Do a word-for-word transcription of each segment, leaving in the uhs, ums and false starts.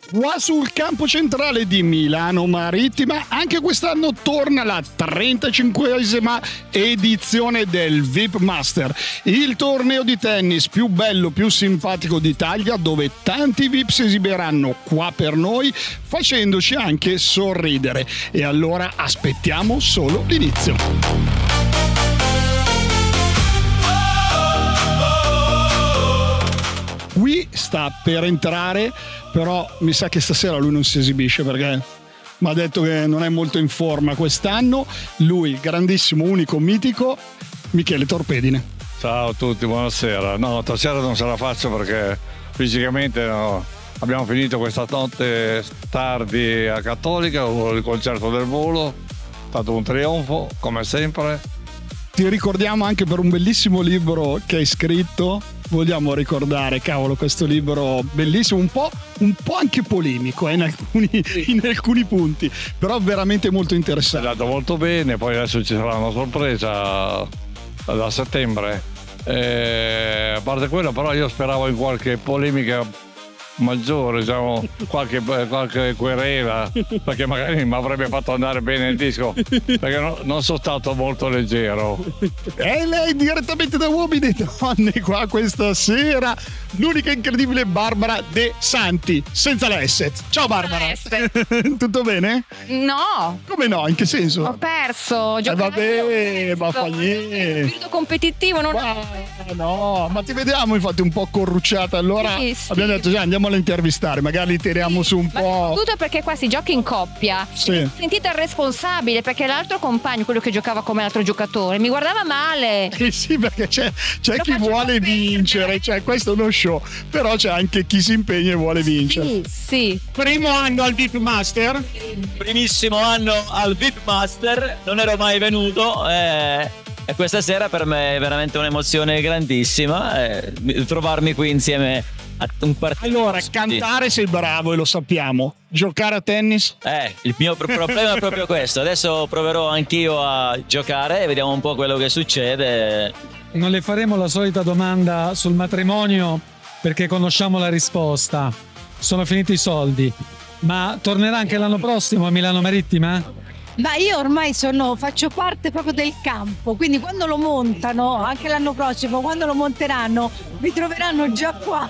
Qua sul campo centrale di Milano Marittima anche quest'anno torna la trentacinquesima edizione del V I P Master, il torneo di tennis più bello, più simpatico d'Italia, dove tanti V I P si esibiranno qua per noi facendoci anche sorridere. E allora aspettiamo solo l'inizio. Qui sta per entrare, però mi sa che stasera lui non si esibisce perché mi ha detto che non è molto in forma quest'anno. Lui, grandissimo, unico, mitico, Michele Torpedine. Ciao a tutti, buonasera. No, stasera non ce la faccio perché fisicamente no. Abbiamo finito questa notte tardi a Cattolica, il concerto del volo, è stato un trionfo come sempre. Ti ricordiamo anche per un bellissimo libro che hai scritto. Vogliamo ricordare, cavolo, questo libro bellissimo, un po', un po' anche polemico eh, in, alcuni, in alcuni punti, però veramente molto interessante. È andato molto bene, poi adesso ci sarà una sorpresa da settembre. E, a parte quello, però io speravo in qualche polemica maggiore, diciamo, qualche, qualche querela, perché magari mi avrebbe fatto andare bene il disco, perché no, non sono stato molto leggero. E lei direttamente da Uomini e Donne qua questa sera, l'unica incredibile Barbara De Santi, senza l'S. Ciao Barbara. Tutto bene? No. Come no? In che senso? Ho perso. Eh vabbè, ma fa niente. Spirito competitivo non ma, no, ma ti vediamo infatti un po' corrucciata, allora sì, sì. Abbiamo detto già andiamo a intervistare, magari li tiriamo su un ma po'. Tutto perché qua si gioca in coppia. Sì. Sentite il responsabile perché l'altro compagno, quello che giocava come l'altro giocatore, mi guardava male. Eh sì, perché c'è, c'è chi vuole vincere, cioè questo è uno show, però c'è anche chi si impegna e vuole vincere. Sì, sì. Primo anno al V I P Master? Primissimo anno al V I P Master, non ero mai venuto. Eh... E questa sera per me è veramente un'emozione grandissima eh, trovarmi qui insieme a un partito. Allora, cantare sei bravo e lo sappiamo. Giocare a tennis? Eh, il mio problema è proprio questo. Adesso proverò anch'io a giocare e vediamo un po' quello che succede. Non le faremo la solita domanda sul matrimonio perché conosciamo la risposta. Sono finiti i soldi. Ma tornerà anche l'anno prossimo a Milano Marittima? Ma io ormai sono, faccio parte proprio del campo, quindi quando lo montano, anche l'anno prossimo, quando lo monteranno, mi troveranno già qua.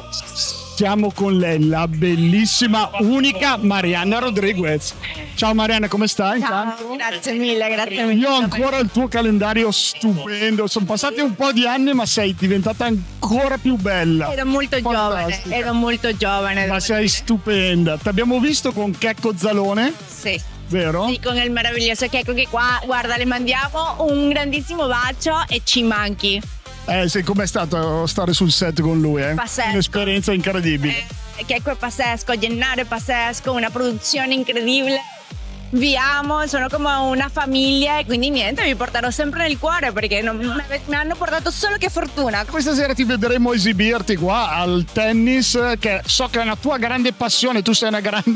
Siamo con lei, la bellissima, unica Marianna Rodriguez. Ciao Marianna, come stai? Ciao, grazie mille, grazie mille. Io ho ancora il tuo calendario stupendo, sono passati un po' di anni ma sei diventata ancora più bella. Ero molto Fantastica. giovane, ero molto giovane. Ma sei stupenda, ti abbiamo visto con Checco Zalone. Sì. Vero? Sì, con il meraviglioso Checco che qua, guarda, le mandiamo un grandissimo bacio e ci manchi. Eh sì, com'è stato stare sul set con lui? Eh? Pazzesco. Un'esperienza incredibile. Eh, Checco è pazzesco, Gennaro è pazzesco, una produzione incredibile. Vi amo, sono come una famiglia e quindi niente, vi porterò sempre nel cuore perché non, mi hanno portato solo che fortuna. Questa sera ti vedremo esibirti qua al tennis, che so che è una tua grande passione, tu sei una grande...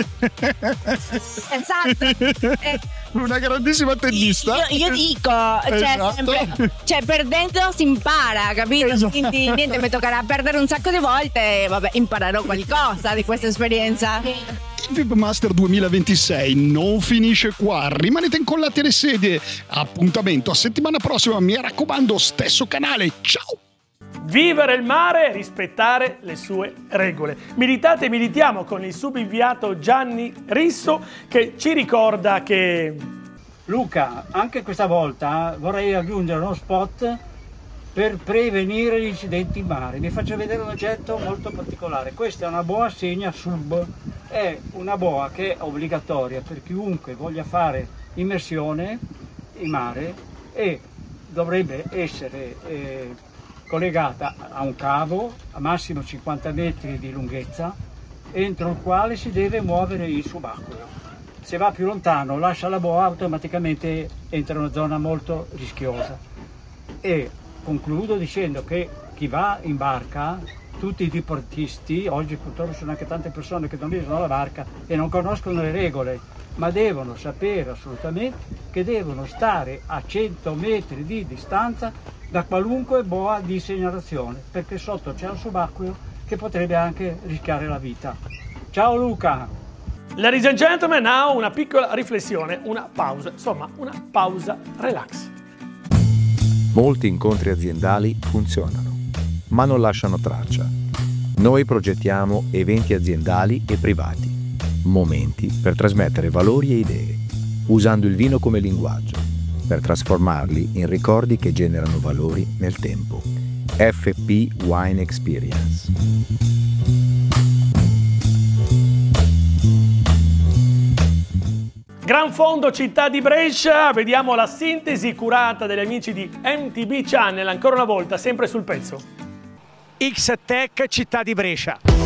Esatto. Eh, una grandissima tennista. Io, io dico, cioè, Esatto. sempre, cioè perdendo si impara, capito? Esatto. Quindi niente, mi toccherà perdere un sacco di volte e vabbè, imparerò qualcosa di questa esperienza. Il V I P Master duemilaventisei non finisce qua, rimanete incollati alle sedie. Appuntamento a settimana prossima, mi raccomando, stesso canale. Ciao! Vivere il mare e rispettare le sue regole. Militate e militiamo con il subinviato Gianni Risso che ci ricorda che... Luca, anche questa volta vorrei aggiungere uno spot per prevenire gli incidenti in mare. Vi faccio vedere un oggetto molto particolare. Questa è una boa segna sub, è una boa che è obbligatoria per chiunque voglia fare immersione in mare e dovrebbe essere eh, collegata a un cavo a massimo cinquanta metri di lunghezza entro il quale si deve muovere il subacqueo. Se va più lontano lascia la boa, automaticamente entra in una zona molto rischiosa. E concludo dicendo che chi va in barca, tutti i diportisti, oggi purtroppo sono anche tante persone che non vedono la barca e non conoscono le regole, ma devono sapere assolutamente che devono stare a cento metri di distanza da qualunque boa di segnalazione, perché sotto c'è un subacqueo che potrebbe anche rischiare la vita. Ciao Luca. Ladies and gentlemen, now una piccola riflessione, una pausa, insomma una pausa relax. Molti incontri aziendali funzionano, ma non lasciano traccia. Noi progettiamo eventi aziendali e privati, momenti per trasmettere valori e idee, usando il vino come linguaggio, per trasformarli in ricordi che generano valori nel tempo. F P Wine Experience. Gran Fondo Città di Brescia, vediamo la sintesi curata dagli amici di M T B Channel, ancora una volta, sempre sul pezzo. X-Tech Città di Brescia.